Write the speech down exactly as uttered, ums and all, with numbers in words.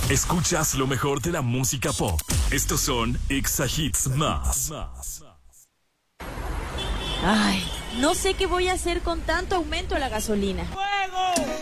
Escuchas lo mejor de la música pop. Estos son Exa Hits Más. Ay, no sé qué voy a hacer con tanto aumento a la gasolina. ¡Fuego!